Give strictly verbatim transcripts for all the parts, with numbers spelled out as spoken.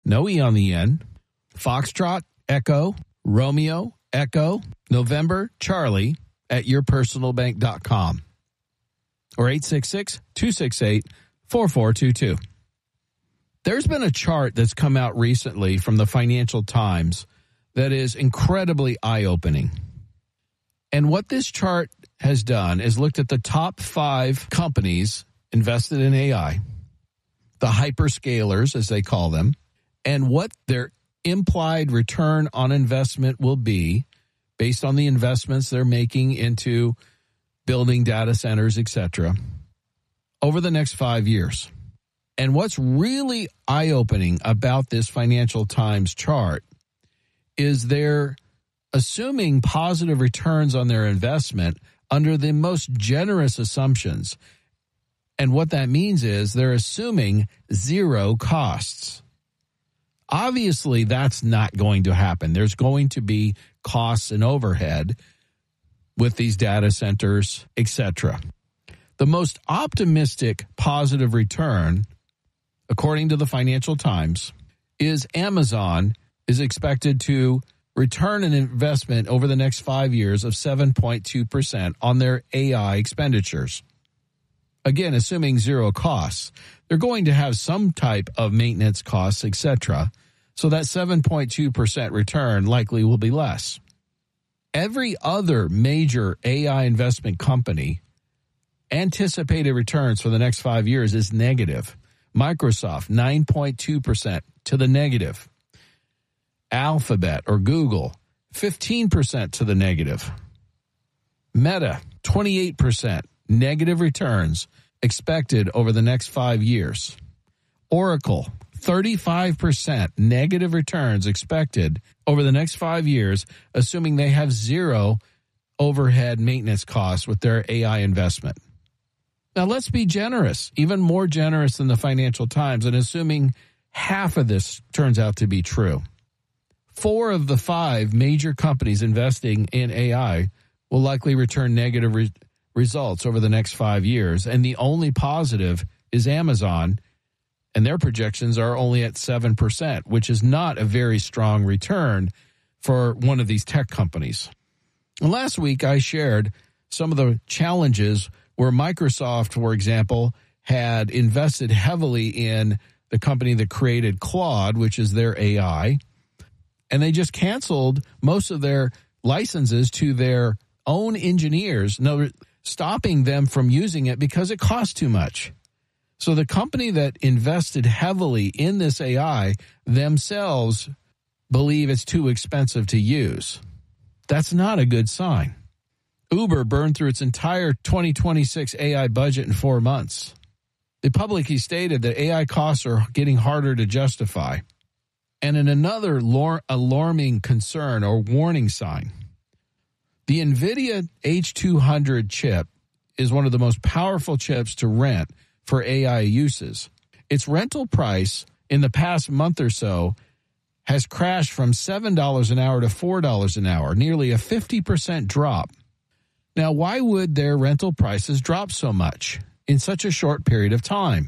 no E on the end, Foxtrot, Echo, Romeo, Echo, November, Charlie at your personal bank dot com or eight six six, two six eight, four four two two. There's been a chart that's come out recently from the Financial Times that is incredibly eye-opening. And what this chart has done is looked at the top five companies invested in A I, the hyperscalers, as they call them, and what their implied return on investment will be based on the investments they're making into building data centers, et cetera, over the next five years. And what's really eye-opening about this Financial Times chart is they're assuming positive returns on their investment under the most generous assumptions. And what that means is they're assuming zero costs. Obviously, that's not going to happen. There's going to be costs and overhead with these data centers, et cetera. The most optimistic positive return, according to the Financial Times, is Amazon is expected to return an investment over the next five years of seven point two percent on their A I expenditures. Again, assuming zero costs. They're going to have some type of maintenance costs, et cetera, so that seven point two percent return likely will be less. Every other major A I investment company anticipated returns for the next five years is negative. Microsoft, nine point two percent to the negative. Alphabet or Google, fifteen percent to the negative. Meta, twenty-eight percent negative returns expected over the next five years. Oracle, thirty-five percent negative returns expected over the next five years, assuming they have zero overhead maintenance costs with their A I investment. Now, let's be generous, even more generous than the Financial Times, and assuming half of this turns out to be true. Four of the five major companies investing in A I will likely return negative re- results over the next five years, and the only positive is Amazon, and their projections are only at seven percent, which is not a very strong return for one of these tech companies. And last week, I shared some of the challenges where Microsoft, for example, had invested heavily in the company that created Claude, which is their A I, and they just canceled most of their licenses to their own engineers, no, stopping them from using it because it costs too much. So the company that invested heavily in this A I themselves believe it's too expensive to use. That's not a good sign. Uber burned through its entire twenty twenty-six A I budget in four months. They publicly stated that A I costs are getting harder to justify. And in another alarming concern or warning sign, the NVIDIA H two hundred chip is one of the most powerful chips to rent for A I uses. Its rental price in the past month or so has crashed from seven dollars an hour to four dollars an hour, nearly a fifty percent drop. Now, why would their rental prices drop so much in such a short period of time?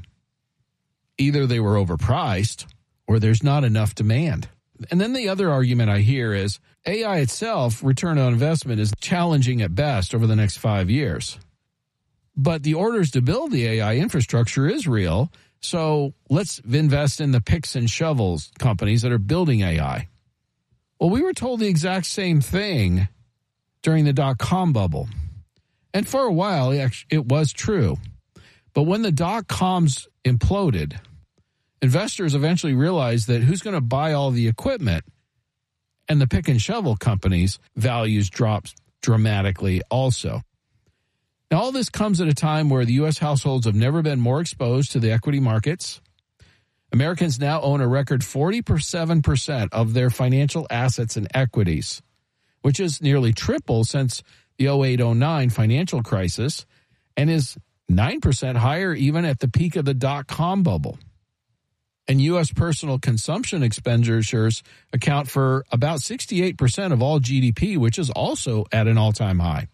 Either they were overpriced or there's not enough demand. And then the other argument I hear is A I itself, return on investment, is challenging at best over the next five years. But the orders to build the A I infrastructure is real, so let's invest in the picks and shovels companies that are building A I. Well, we were told the exact same thing during the dot-com bubble. And for a while, it was true. But when the dot-coms imploded, investors eventually realized that who's going to buy all the equipment? And the pick and shovel companies' values dropped dramatically also. Now, all this comes at a time where the U S households have never been more exposed to the equity markets. Americans now own a record forty-seven percent of their financial assets in equities, which is nearly triple since the oh eight oh nine financial crisis and is nine percent higher even at the peak of the dot-com bubble. And U S personal consumption expenditures account for about sixty-eight percent of all G D P, which is also at an all-time high.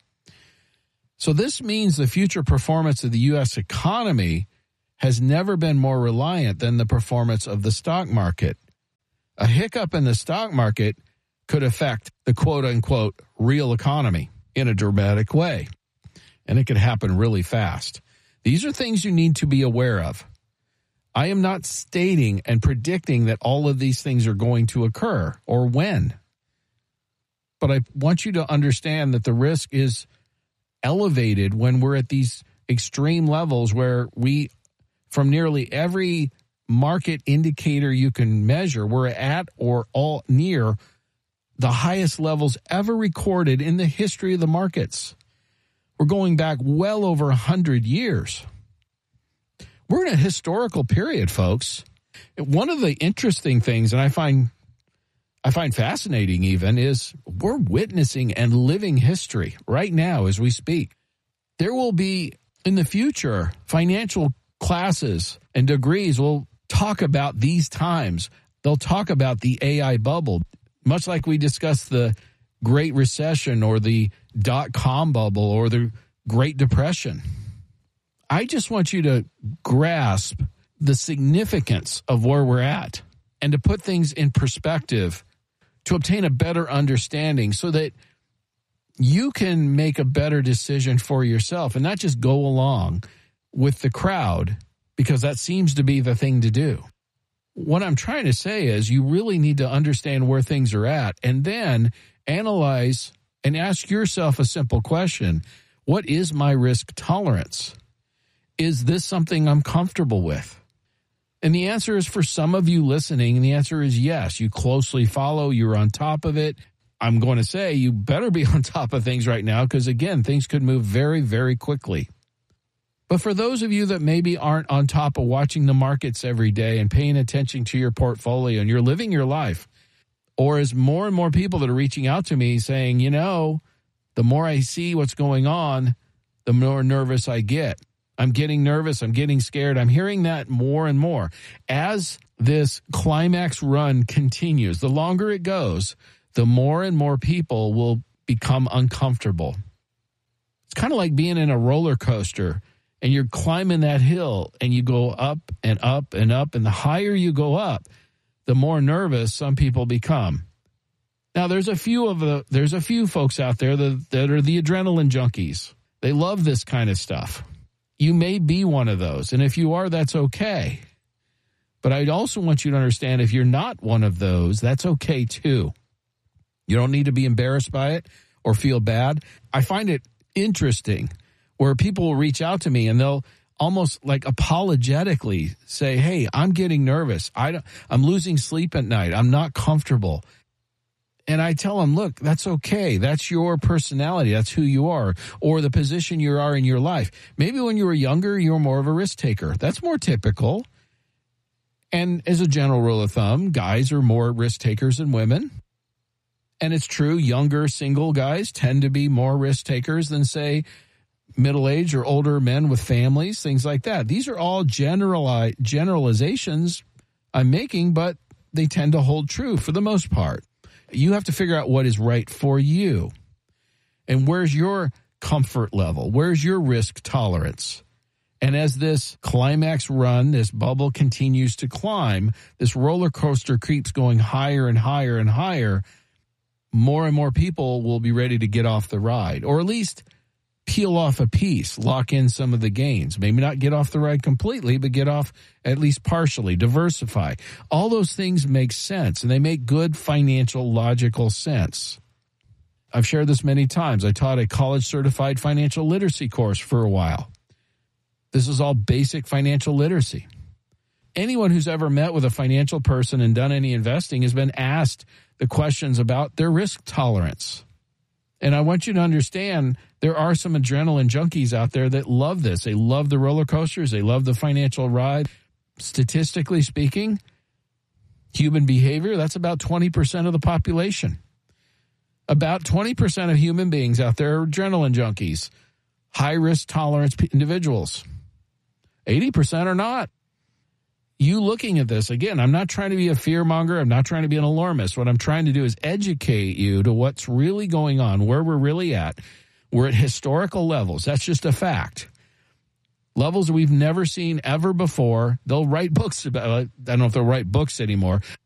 So this means the future performance of the U S economy has never been more reliant than the performance of the stock market. A hiccup in the stock market could affect the quote-unquote real economy in a dramatic way, and it could happen really fast. These are things you need to be aware of. I am not stating and predicting that all of these things are going to occur or when, but I want you to understand that the risk is elevated when we're at these extreme levels where we, from nearly every market indicator you can measure, we're at or all near the highest levels ever recorded in the history of the markets. We're going back well over one hundred years. We're in a historical period, folks. One of the interesting things, and I find I find fascinating even, is we're witnessing and living history right now as we speak. There will be, in the future, financial classes and degrees will talk about these times. They'll talk about the A I bubble, much like we discussed the Great Recession or the dot-com bubble or the Great Depression. I just want you to grasp the significance of where we're at and to put things in perspective to obtain a better understanding so that you can make a better decision for yourself and not just go along with the crowd because that seems to be the thing to do. What I'm trying to say is you really need to understand where things are at and then analyze and ask yourself a simple question. What is my risk tolerance? Is this something I'm comfortable with? And the answer is, for some of you listening, and the answer is yes. You closely follow. You're on top of it. I'm going to say you better be on top of things right now because, again, things could move very, very quickly. But for those of you that maybe aren't on top of watching the markets every day and paying attention to your portfolio and you're living your life, or as more and more people that are reaching out to me saying, you know, the more I see what's going on, the more nervous I get. I'm getting nervous. I'm getting scared. I'm hearing that more and more. As this climax run continues, the longer it goes, the more and more people will become uncomfortable. It's kind of like being in a roller coaster and you're climbing that hill and you go up and up and up. And the higher you go up, the more nervous some people become. Now, there's a few of the there's a few folks out there that, that are the adrenaline junkies. They love this kind of stuff. You may be one of those, and if you are, that's okay. But I also want you to understand if you're not one of those, that's okay too. You don't need to be embarrassed by it or feel bad. I find it interesting where people will reach out to me and they'll almost like apologetically say, hey, I'm getting nervous. I don't, I'm losing sleep at night. I'm not comfortable. And I tell them, look, that's okay. That's your personality. That's who you are, or the position you are in your life. Maybe when you were younger, you were more of a risk taker. That's more typical. And as a general rule of thumb, guys are more risk takers than women. And it's true, younger single guys tend to be more risk takers than, say, middle-aged or older men with families, things like that. These are all generali- generalizations I'm making, but they tend to hold true for the most part. You have to figure out what is right for you. And where's your comfort level? Where's your risk tolerance? And as this climax run, this bubble continues to climb, this roller coaster keeps going higher and higher and higher, more and more people will be ready to get off the ride, or at least peel off a piece, lock in some of the gains. Maybe not get off the ride completely, but get off at least partially, diversify. All those things make sense, and they make good financial, logical sense. I've shared this many times. I taught a college-certified financial literacy course for a while. This is all basic financial literacy. Anyone who's ever met with a financial person and done any investing has been asked the questions about their risk tolerance. And I want you to understand there are some adrenaline junkies out there that love this. They love the roller coasters. They love the financial ride. Statistically speaking, human behavior, that's about twenty percent of the population. About twenty percent of human beings out there are adrenaline junkies, high-risk tolerance individuals. eighty percent are not. You looking at this, again, I'm not trying to be a fearmonger. I'm not trying to be an alarmist. What I'm trying to do is educate you to what's really going on, where we're really at. We're at historical levels. That's just a fact. Levels we've never seen ever before. They'll write books about it. I don't know if they'll write books anymore.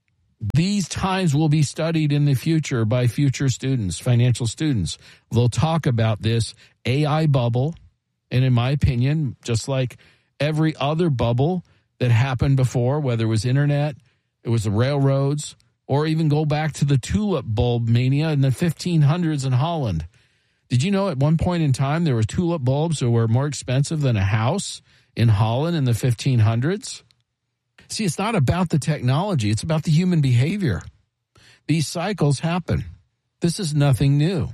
These times will be studied in the future by future students, financial students. They'll talk about this A I bubble. And in my opinion, just like every other bubble that happened before, whether it was internet, it was the railroads, or even go back to the tulip bulb mania in the fifteen hundreds in Holland. Did you know at one point in time there were tulip bulbs that were more expensive than a house in Holland in the fifteen hundreds? See, it's not about the technology. It's about the human behavior. These cycles happen. This is nothing new.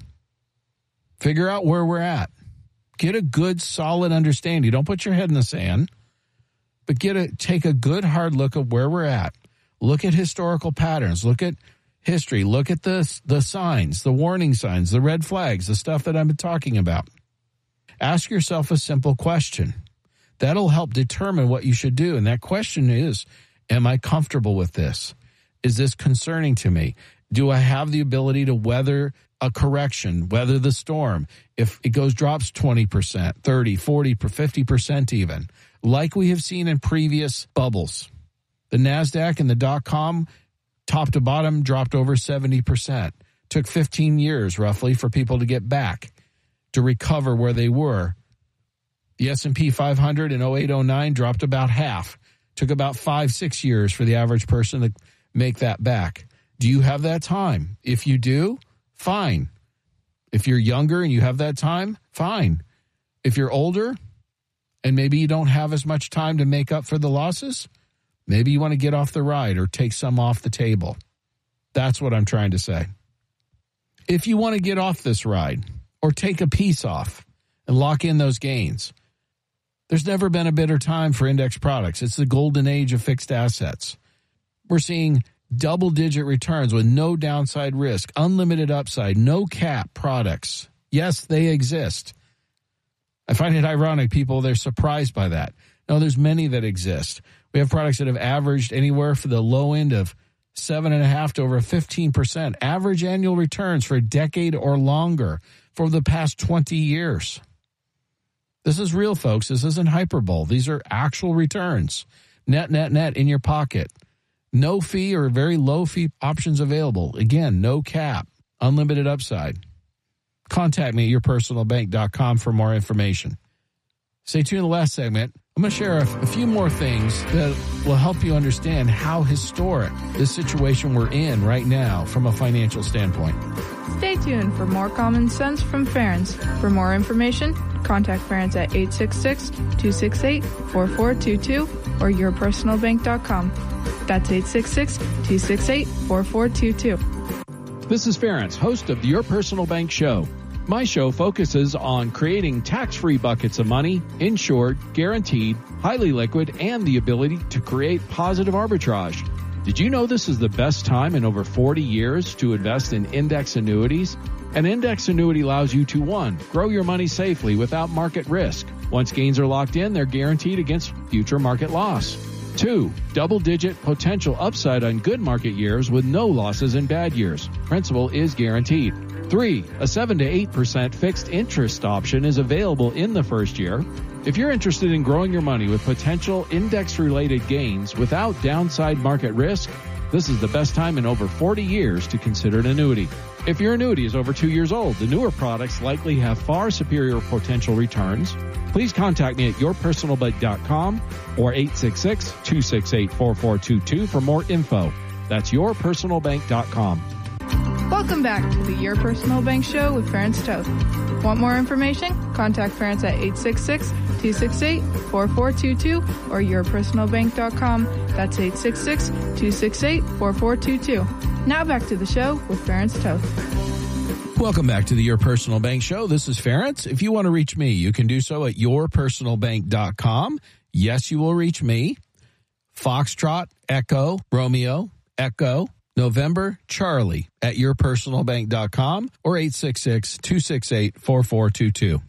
Figure out where we're at. Get a good, solid understanding. Don't put your head in the sand, but get a take a good, hard look at where we're at. Look at historical patterns. Look at history. Look at the, the signs, the warning signs, the red flags, the stuff that I've been talking about. Ask yourself a simple question. That'll help determine what you should do. And that question is, am I comfortable with this? Is this concerning to me? Do I have the ability to weather a correction, weather the storm? If it goes, drops twenty percent, thirty, forty, fifty percent even, like we have seen in previous bubbles. The NASDAQ and the dot-com, top to bottom, dropped over seventy percent. Took fifteen years, roughly, for people to get back, to recover where they were. The S and P five hundred in oh eight oh nine dropped about half. Took about five, six years for the average person to make that back. Do you have that time? If you do, fine. If you're younger and you have that time, fine. If you're older and maybe you don't have as much time to make up for the losses, maybe you want to get off the ride or take some off the table. That's what I'm trying to say. If you want to get off this ride or take a piece off and lock in those gains, there's never been a better time for index products. It's the golden age of fixed assets. We're seeing double-digit returns with no downside risk, unlimited upside, no cap products. Yes, they exist. I find it ironic, people, they're surprised by that. No, there's many that exist. We have products that have averaged anywhere for the low end of seven point five to over fifteen percent average annual returns for a decade or longer for the past twenty years. This is real, folks. This isn't hyperbole. These are actual returns. Net, net, net in your pocket. No fee or very low fee options available. Again, no cap. Unlimited upside. Contact me at your personal bank dot com for more information. Stay tuned in the last segment. I'm going to share a, a few more things that will help you understand how historic this situation we're in right now from a financial standpoint. Stay tuned for more common sense from Ferenc. For more information, contact Ferenc at eight six six, two six eight, four four two two or your personal bank dot com. That's eight six six, two six eight, four four two two. This is Ferenc, host of the Your Personal Bank Show. My show focuses on creating tax-free buckets of money, insured, guaranteed, highly liquid, and the ability to create positive arbitrage. Did you know this is the best time in over forty years to invest in index annuities? An index annuity allows you to, one, grow your money safely without market risk. Once gains are locked in, they're guaranteed against future market loss. Two, double-digit potential upside on good market years with no losses in bad years. Principal is guaranteed. Three, a seven to eight percent fixed interest option is available in the first year. If you're interested in growing your money with potential index-related gains without downside market risk, this is the best time in over forty years to consider an annuity. If your annuity is over two years old, the newer products likely have far superior potential returns. Please contact me at your personal bank dot com or eight six six, two six eight, four four two two for more info. That's your personal bank dot com. Welcome back to the Your Personal Bank Show with Ferenc Toth. Want more information? Contact Ferenc at eight six six, two six eight, four four two two or your personal bank dot com. That's eight six six, two six eight, four four two two. Now back to the show with Ferenc Toth. Welcome back to the Your Personal Bank Show. This is Ferenc. If you want to reach me, you can do so at your personal bank dot com. Yes, you will reach me. Foxtrot, Echo, Romeo, Echo, November, Charlie at your personal bank dot com or eight six six, two six eight, four four two two.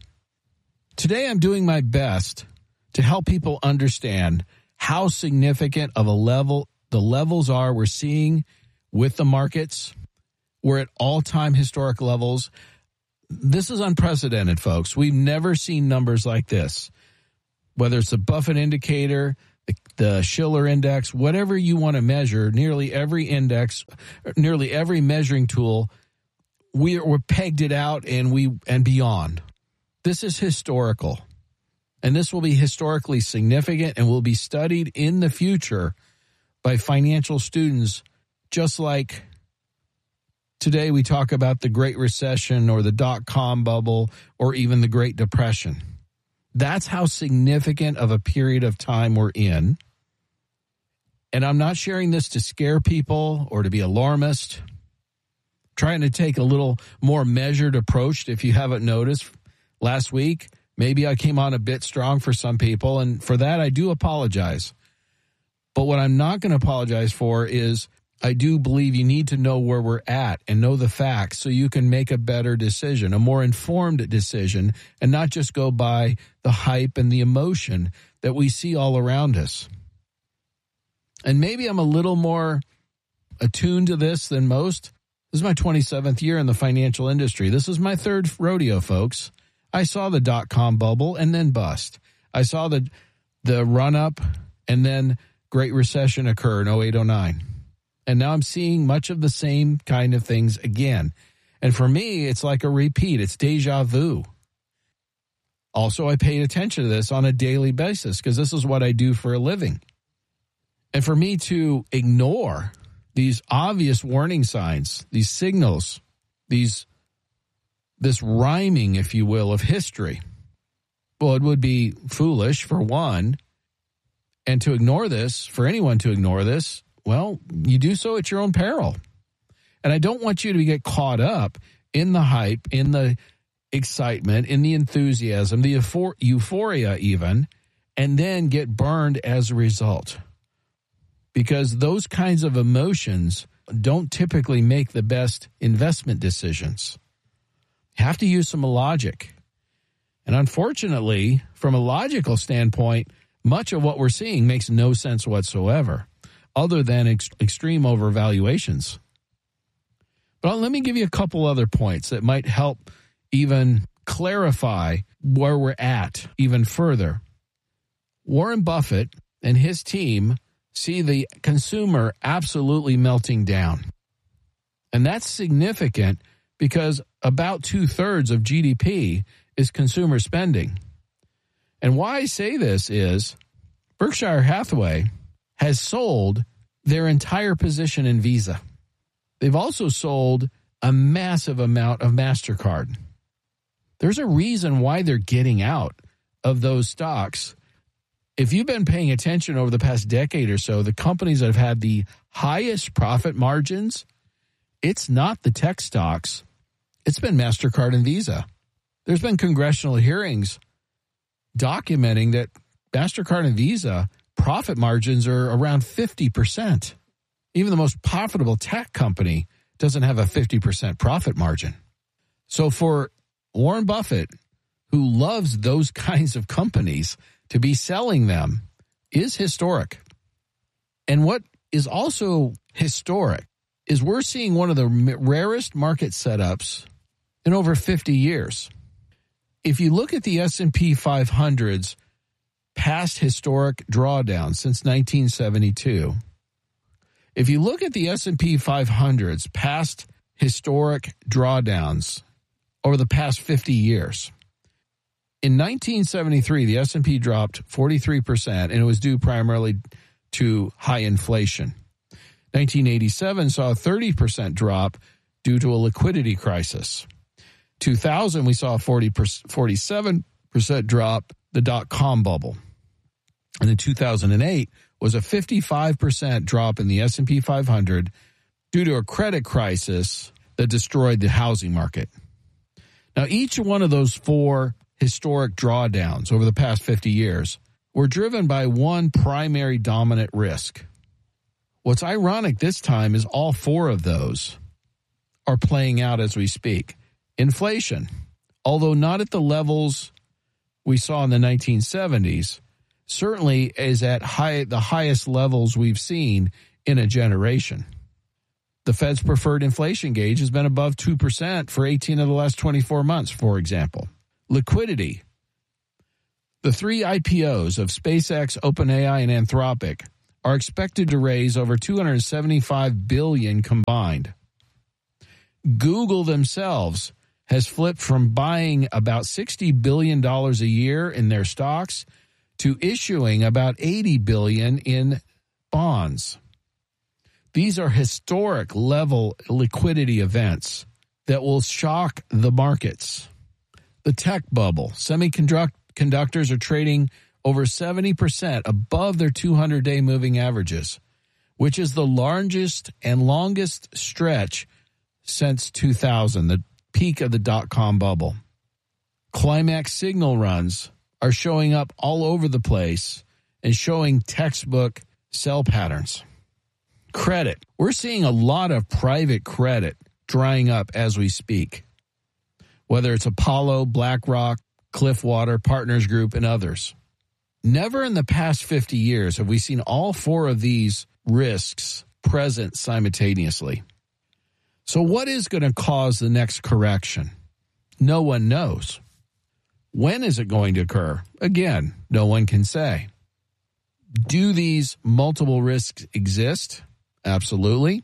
Today I'm doing my best to help people understand how significant of a level the levels are we're seeing with the markets. We're at all-time historic levels. This is unprecedented, folks. We've never seen numbers like this. Whether it's the Buffett indicator, the, the Shiller index, whatever you want to measure, nearly every index, nearly every measuring tool, we, we're pegged it out and we and beyond. This is historical. And this will be historically significant and will be studied in the future by financial students, just like today we talk about the Great Recession or the dot-com bubble or even the Great Depression. That's how significant of a period of time we're in. And I'm not sharing this to scare people or to be alarmist. Trying to take a little more measured approach. If you haven't noticed, last week, maybe I came on a bit strong for some people, and for that I do apologize. But what I'm not going to apologize for is I do believe you need to know where we're at and know the facts so you can make a better decision, a more informed decision, and not just go by the hype and the emotion that we see all around us. And maybe I'm a little more attuned to this than most. This is my twenty-seventh year in the financial industry. This is my third rodeo, folks. I saw the dot-com bubble and then bust. I saw the the run-up and then Great Recession occur in oh eight oh nine. And now I'm seeing much of the same kind of things again. And for me, it's like a repeat. It's deja vu. Also, I paid attention to this on a daily basis because this is what I do for a living. And for me to ignore these obvious warning signs, these signals, these this rhyming, if you will, of history, well, it would be foolish, for one. And to ignore this, for anyone to ignore this, well, you do so at your own peril. And I don't want you to get caught up in the hype, in the excitement, in the enthusiasm, the euphor- euphoria even, and then get burned as a result. Because those kinds of emotions don't typically make the best investment decisions. You have to use some logic. And unfortunately, from a logical standpoint, much of what we're seeing makes no sense whatsoever, other than ex- extreme overvaluations. But let me give you a couple other points that might help even clarify where we're at even further. Warren Buffett and his team see the consumer absolutely melting down. And that's significant because about two-thirds of G D P is consumer spending. And why I say this is Berkshire Hathaway has sold their entire position in Visa. They've also sold a massive amount of MasterCard. There's a reason why they're getting out of those stocks. If you've been paying attention over the past decade or so, the companies that have had the highest profit margins, it's not the tech stocks. It's been MasterCard and Visa. There's been congressional hearings documenting that MasterCard and Visa profit margins are around fifty percent. Even the most profitable tech company doesn't have a fifty percent profit margin. So for Warren Buffett, who loves those kinds of companies, to be selling them is historic. And what is also historic is we're seeing one of the rarest market setups in over fifty years. If you look at the S and P five hundred's past historic drawdown since nineteen seventy-two, if you look at the S and P five hundred's past historic drawdowns over the past fifty years, in nineteen seventy-three, the S and P dropped forty-three percent, and it was due primarily to high inflation. nineteen eighty-seven saw a thirty percent drop due to a liquidity crisis. two thousand, we saw a forty-seven percent drop, the dot-com bubble. And in two thousand eight was a fifty-five percent drop in the S and P five hundred due to a credit crisis that destroyed the housing market. Now, each one of those four historic drawdowns over the past fifty years were driven by one primary dominant risk. What's ironic this time is all four of those are playing out as we speak. Inflation, although not at the levels we saw in the nineteen seventies, certainly is at high, the highest levels we've seen in a generation. The Fed's preferred inflation gauge has been above two percent for eighteen of the last twenty-four months, for example. Liquidity. The three I P Os of SpaceX, OpenAI, and Anthropic are expected to raise over two hundred seventy-five billion dollars combined. Google themselves has flipped from buying about sixty billion dollars a year in their stocks to issuing about eighty billion dollars in bonds. These are historic level liquidity events that will shock the markets. The tech bubble. Semiconductors are trading over seventy percent above their two hundred day moving averages, which is the largest and longest stretch since two thousand, the peak of the dot-com bubble. Climax signal runs are showing up all over the place and showing textbook sell patterns. Credit. We're seeing a lot of private credit drying up as we speak, whether it's Apollo, BlackRock, Cliffwater, Partners Group, and others. Never in the past fifty years have we seen all four of these risks present simultaneously. So what is going to cause the next correction? No one knows. When is it going to occur? Again, no one can say. Do these multiple risks exist? Absolutely.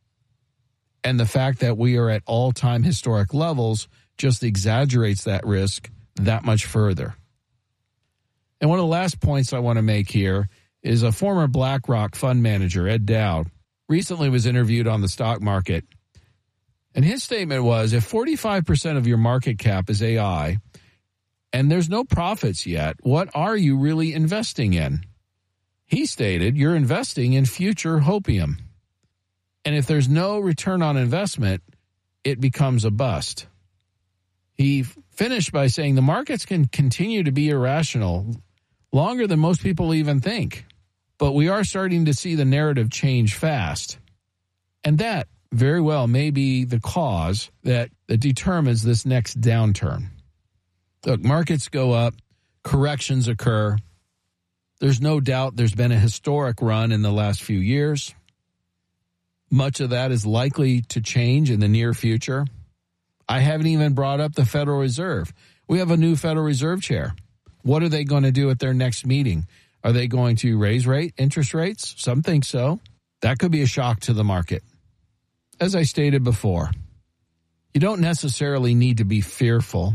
And the fact that we are at all-time historic levels just exaggerates that risk that much further. And one of the last points I want to make here is a former BlackRock fund manager, Ed Dowd, recently was interviewed on the stock market. And his statement was, if forty-five percent of your market cap is A I and there's no profits yet, what are you really investing in? He stated, you're investing in future hopium. And if there's no return on investment, it becomes a bust. He finished by saying the markets can continue to be irrational longer than most people even think. But we are starting to see the narrative change fast. And that very well may be the cause that, that determines this next downturn. Look, markets go up, corrections occur. There's no doubt there's been a historic run in the last few years. Much of that is likely to change in the near future. I haven't even brought up the Federal Reserve. We have a new Federal Reserve chair. What are they going to do at their next meeting? Are they going to raise rate, interest rates? Some think so. That could be a shock to the market. As I stated before, you don't necessarily need to be fearful.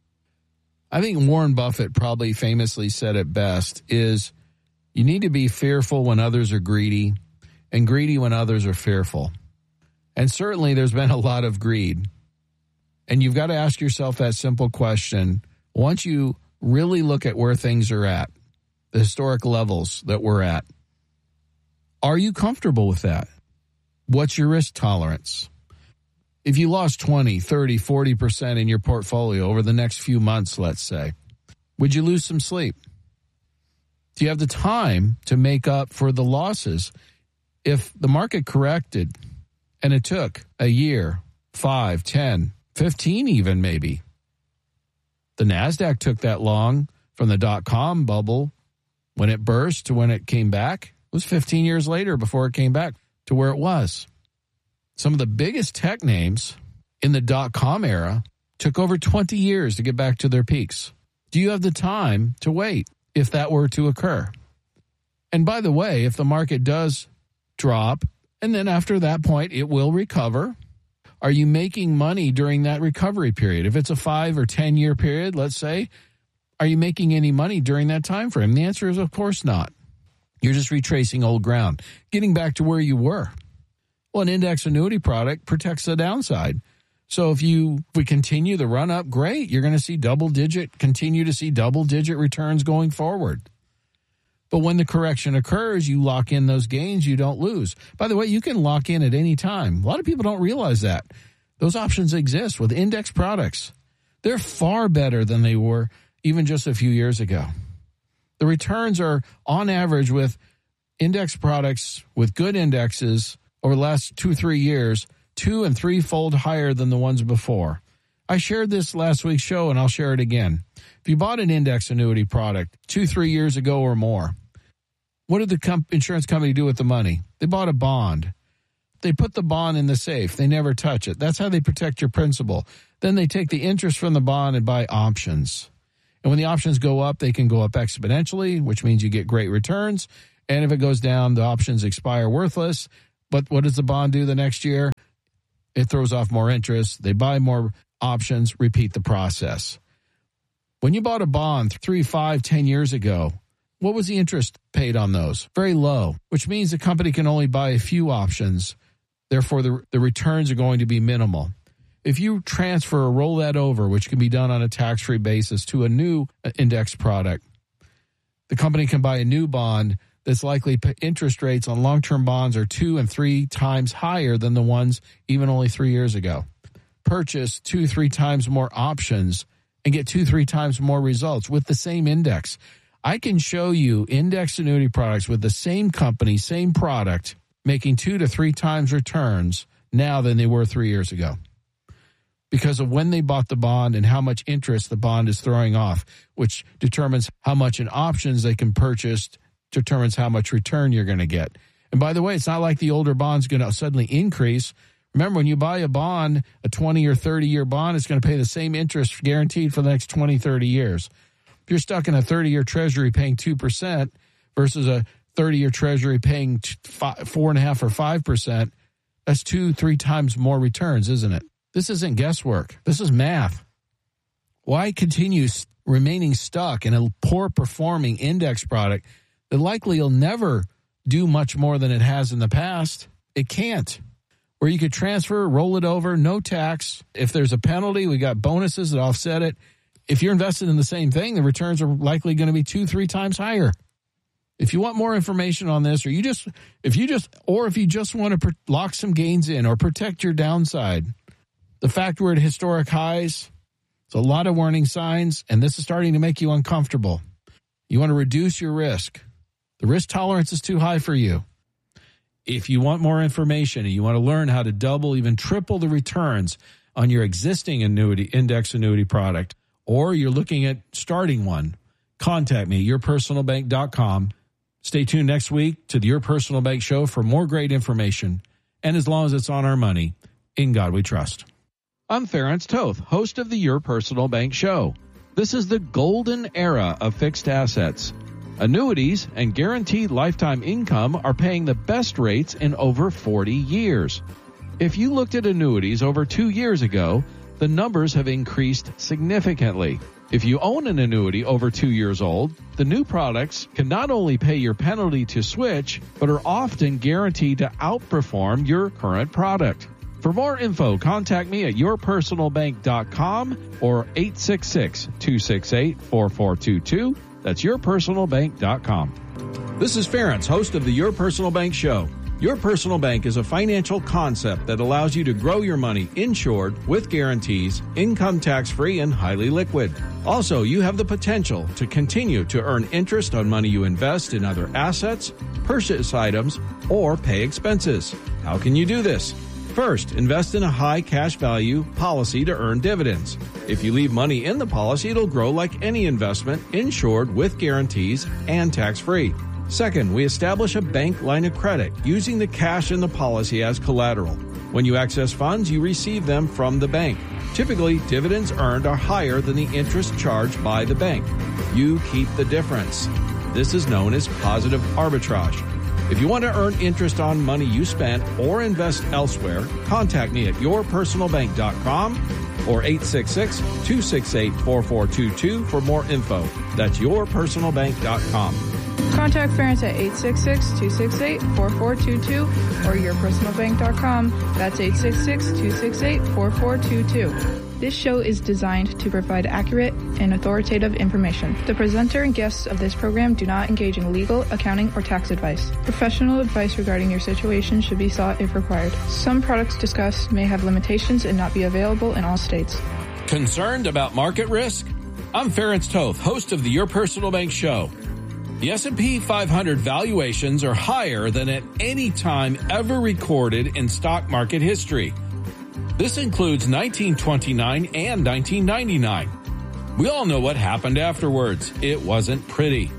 I think Warren Buffett probably famously said it best, is you need to be fearful when others are greedy and greedy when others are fearful. And certainly there's been a lot of greed. And you've got to ask yourself that simple question. Once you really look at where things are at, the historic levels that we're at, are you comfortable with that? What's your risk tolerance? If you lost twenty, thirty, forty percent in your portfolio over the next few months, let's say, would you lose some sleep? Do you have the time to make up for the losses? If the market corrected and it took a year, five, ten, fifteen even maybe, the NASDAQ took that long from the dot-com bubble when it burst to when it came back. It was fifteen years later before it came back to where it was. Some of the biggest tech names in the dot-com era took over twenty years to get back to their peaks. Do you have the time to wait if that were to occur? And by the way, if the market does drop, and then after that point it will recover, are you making money during that recovery period? If it's a five or ten year period, let's say, are you making any money during that time frame? The answer is, of course not. You're just retracing old ground, getting back to where you were. Well, an index annuity product protects the downside. So if you if we continue the run up, great. You're going to see double digit, continue to see double digit returns going forward. But when the correction occurs, you lock in those gains, you don't lose. By the way, you can lock in at any time. A lot of people don't realize that. Those options exist with index products. They're far better than they were even just a few years ago. The returns are, on average, with index products, with good indexes, over the last two, three years, two and three-fold higher than the ones before. I shared this last week's show, and I'll share it again. If you bought an index annuity product two, three years ago or more, what did the comp- insurance company do with the money? They bought a bond. They put the bond in the safe. They never touch it. That's how they protect your principal. Then they take the interest from the bond and buy options. And when the options go up, they can go up exponentially, which means you get great returns. And if it goes down, the options expire worthless. But what does the bond do the next year? It throws off more interest. They buy more options, repeat the process. When you bought a bond three, five, ten years ago, what was the interest paid on those? Very low, which means the company can only buy a few options. Therefore, the, the returns are going to be minimal. If you transfer or roll that over, which can be done on a tax-free basis, to a new index product, the company can buy a new bond that's likely interest rates on long-term bonds are two and three times higher than the ones even only three years ago. Purchase two, three times more options and get two, three times more results with the same index. I can show you index annuity products with the same company, same product, making two to three times returns now than they were three years ago, because of when they bought the bond and how much interest the bond is throwing off, which determines how much in options they can purchase, determines how much return you're going to get. And by the way, it's not like the older bond's going to suddenly increase. Remember, when you buy a bond, a twenty or thirty-year bond, it's going to pay the same interest guaranteed for the next twenty, thirty years. If you're stuck in a thirty-year treasury paying two percent versus a thirty-year treasury paying four point five or five percent, that's two, three times more returns, isn't it? This isn't guesswork. This is math. Why continue remaining stuck in a poor-performing index product that likely will never do much more than it has in the past? It can't. Where you could transfer, roll it over, no tax. If there's a penalty, we got bonuses that offset it. If you're invested in the same thing, the returns are likely going to be two, three times higher. If you want more information on this, or you just, if you just, or if you just want to lock some gains in or protect your downside, the fact we're at historic highs, it's a lot of warning signs, and this is starting to make you uncomfortable. You want to reduce your risk. The risk tolerance is too high for you. If you want more information and you want to learn how to double, even triple the returns on your existing annuity, index annuity product, or you're looking at starting one, contact me, your personal bank dot com. Stay tuned next week to the Your Personal Bank Show for more great information. And as long as it's on our money, in God we trust. I'm Ference Toth, host of the Your Personal Bank Show. This is the golden era of fixed assets. Annuities and guaranteed lifetime income are paying the best rates in over forty years. If you looked at annuities over two years ago, the numbers have increased significantly. If you own an annuity over two years old, the new products can not only pay your penalty to switch, but are often guaranteed to outperform your current product. For more info, contact me at your personal bank dot com or eight six six, two six eight, four four two two. That's your personal bank dot com. This is Ference, host of the Your Personal Bank Show. Your Personal Bank is a financial concept that allows you to grow your money insured with guarantees, income tax-free, and highly liquid. Also, you have the potential to continue to earn interest on money you invest in other assets, purchase items, or pay expenses. How can you do this? First, invest in a high cash value policy to earn dividends. If you leave money in the policy, it'll grow like any investment, insured with guarantees and tax-free. Second, we establish a bank line of credit using the cash in the policy as collateral. When you access funds, you receive them from the bank. Typically, dividends earned are higher than the interest charged by the bank. You keep the difference. This is known as positive arbitrage. If you want to earn interest on money you spent or invest elsewhere, contact me at your personal bank dot com or eight six six, two six eight, four four two two for more info. That's your personal bank dot com. Contact Ference at eight six six, two six eight, four four two two or your personal bank dot com. That's eight six six, two six eight, four four two two. This show is designed to provide accurate and authoritative information. The presenter and guests of this program do not engage in legal, accounting, or tax advice. Professional advice regarding your situation should be sought if required. Some products discussed may have limitations and not be available in all states. Concerned about market risk? I'm Ference Toth, host of the Your Personal Bank Show. The S and P five hundred valuations are higher than at any time ever recorded in stock market history. This includes nineteen twenty-nine and nineteen ninety-nine. We all know what happened afterwards. It wasn't pretty.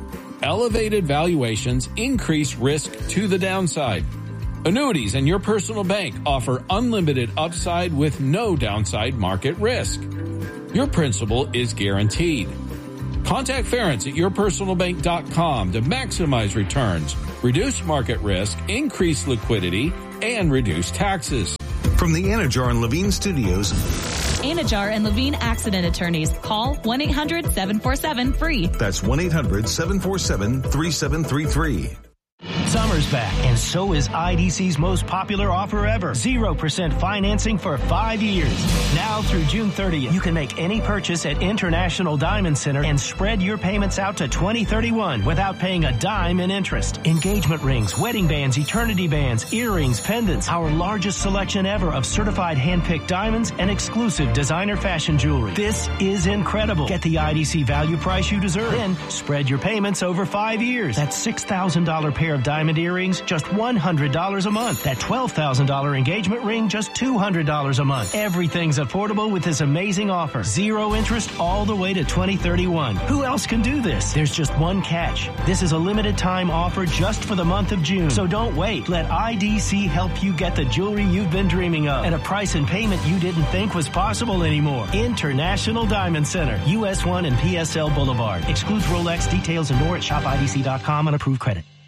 Elevated valuations increase risk to the downside. Annuities and Your Personal Bank offer unlimited upside with no downside market risk. Your principal is guaranteed. Contact Ference at your personal bank dot com to maximize returns, reduce market risk, increase liquidity, and reduce taxes. From the Anajar and Levine Studios, Anajar and Levine Accident Attorneys. Call one eight hundred seven four seven free. That's one eight hundred seven four seven three seven three three. Summer's back, and so is I D C's most popular offer ever. zero percent financing for five years. Now through June thirtieth, you can make any purchase at International Diamond Center and spread your payments out to twenty thirty-one without paying a dime in interest. Engagement rings, wedding bands, eternity bands, earrings, pendants, our largest selection ever of certified hand-picked diamonds and exclusive designer fashion jewelry. This is incredible. Get the I D C value price you deserve. Then spread your payments over five years. That's six thousand dollars pair of diamond earrings, just one hundred dollars a month. That twelve thousand dollars engagement ring, just two hundred dollars a month. Everything's affordable with this amazing offer. Zero interest all the way to twenty thirty-one. Who else can do this? There's just one catch. This is a limited time offer just for the month of June. So don't wait. Let I D C help you get the jewelry you've been dreaming of at a price and payment you didn't think was possible anymore. International Diamond Center, U S one and P S L Boulevard. Excludes Rolex. Details and more at shop I D C dot com on approved credit.